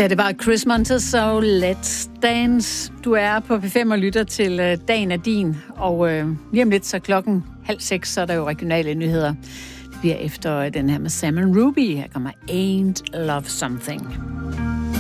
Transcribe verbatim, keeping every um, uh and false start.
Ja, det var Chris Montez, så Let's Dance. Du er på P fem og lytter til uh, Dagen er din, og uh, lige om lidt så klokken halv seks, så er der jo regionale nyheder. Det bliver efter uh, den her med Sam and Ruby. Her kommer Ain't Love Something.